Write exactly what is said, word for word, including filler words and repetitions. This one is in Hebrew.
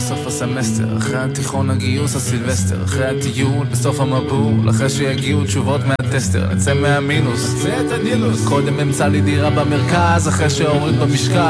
בסוף הסמסטר, אחרי התיכון הגיוס הסילבסטר, אחרי הטיול בסוף המבול, אחרי שיגיעו תשובות מהטסטר, נצא מהמינוס, נצא את הנילוס, קודם אמצא לי דירה במרכז, אחרי שהוריד במשקל,